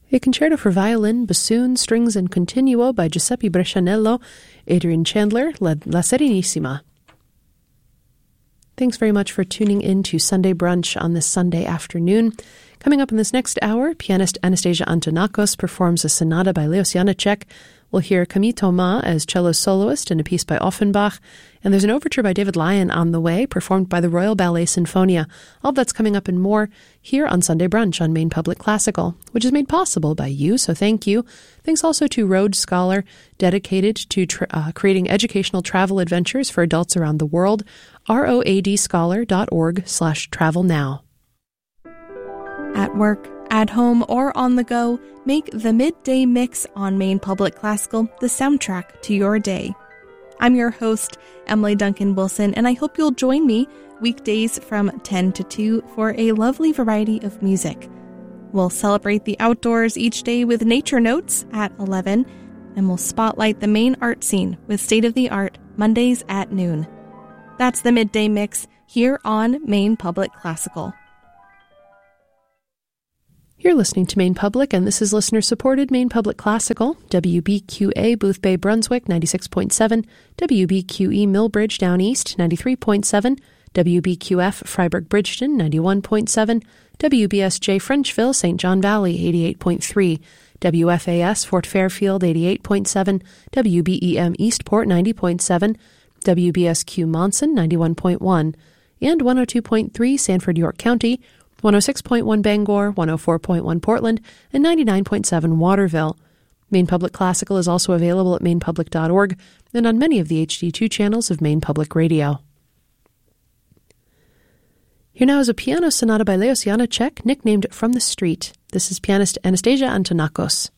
A concerto for violin, bassoon, strings, and continuo by Giuseppe Brescianello. Adrian Chandler led La Serenissima. Thanks very much for tuning in to Sunday Brunch on this Sunday afternoon. Coming up in this next hour, pianist Anastasia Antonakos performs a sonata by Leos Janáček. We'll hear Camille Thomas as cello soloist in a piece by Offenbach. And there's an overture by David Lyon on the way, performed by the Royal Ballet Sinfonia. All that's coming up and more here on Sunday Brunch on Maine Public Classical, which is made possible by you, so thank you. Thanks also to Rhodes Scholar, dedicated to creating educational travel adventures for adults around the world, roadscholar.org/travelnow. At work, at home, or on the go, make the Midday Mix on Maine Public Classical the soundtrack to your day. I'm your host, Emily Duncan Wilson, and I hope you'll join me weekdays from 10 to 2 for a lovely variety of music. We'll celebrate the outdoors each day with Nature Notes at 11, and we'll spotlight the Maine art scene with State of the Art Mondays at noon. That's the Midday Mix here on Maine Public Classical. You're listening to Maine Public, and this is listener-supported Maine Public Classical, WBQA Boothbay, Brunswick, 96.7, WBQE Millbridge Down East, 93.7, WBQF Freiburg Bridgeton, 91.7, WBSJ Frenchville, St. John Valley, 88.3, WFAS Fort Fairfield, 88.7, WBEM Eastport, 90.7, WBSQ Monson, 91.1, and 102.3 Sanford, York County, 106.1 Bangor, 104.1 Portland, and 99.7 Waterville. Maine Public Classical is also available at mainepublic.org and on many of the HD2 channels of Maine Public Radio. Here now is a piano sonata by Leos Janáček, nicknamed From the Street. This is pianist Anastasia Antonakos.